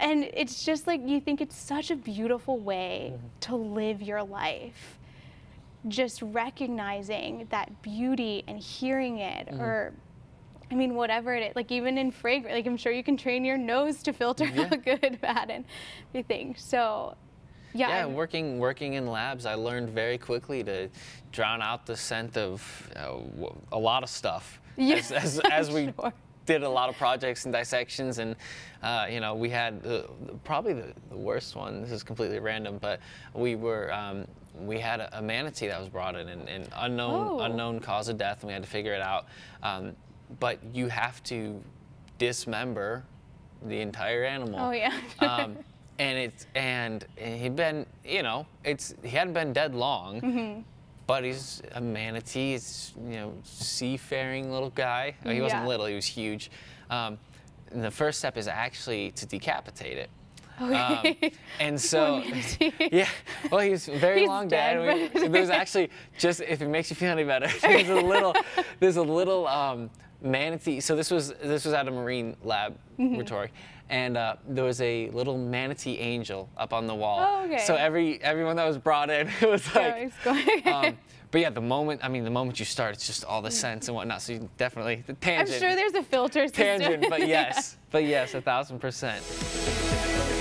And it's just like, you think it's such a beautiful way to live your life. Just recognizing that beauty and hearing it, or I mean, whatever it is, like even in fragrance, like I'm sure you can train your nose to filter out good, bad, and everything. So, yeah. Working in labs, I learned very quickly to drown out the scent of a lot of stuff. As we did a lot of projects and dissections, and you know, we had probably the worst one. This is completely random, but we had a manatee that was brought in, an unknown cause of death, and we had to figure it out. But you have to dismember the entire animal. Oh yeah. And he'd been, you know, he hadn't been dead long, but he's a manatee. He's, you know, seafaring little guy. He wasn't little, he was huge. And the first step is actually to decapitate it. Okay. And so, yeah, well, he was very long dead. There's actually, just if it makes you feel any better, there's a little manatee. So this was at a marine laboratory, and there was a little manatee angel up on the wall. Oh, okay. So everyone that was brought in, it was like. But yeah, the moment you start, it's just all the scents and whatnot. So you definitely the tangent. I'm sure there's a filter system. Tangent, but yes, 1000%.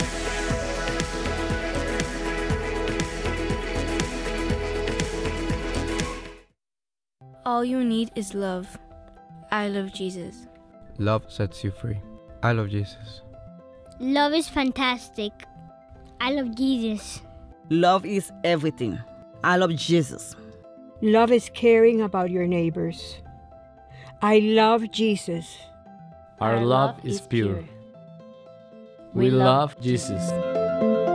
All you need is love. I love Jesus. Love sets you free. I love Jesus. Love is fantastic. I love Jesus. Love is everything. I love Jesus. Love is caring about your neighbors. I love Jesus. Our love is pure. We love Jesus.